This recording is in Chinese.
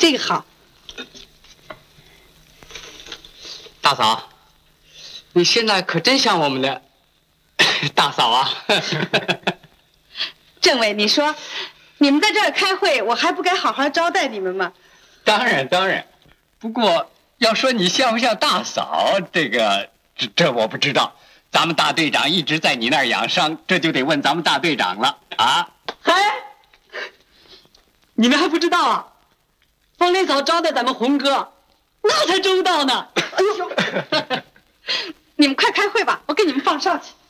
这个好。 大嫂，你现在可真像我们的大嫂啊！ 政委，你说，你们在这儿开会，我还不该好好招待你们吗？ 当然当然，不过要说你像不像大嫂，这我不知道。咱们大队长一直在你那儿养伤，这就得问咱们大队长了啊！ 哎，你们还不知道啊？凤莲嫂招待咱们红哥，那才周到呢。 哎呦，你们快开会吧，我给你们放哨去。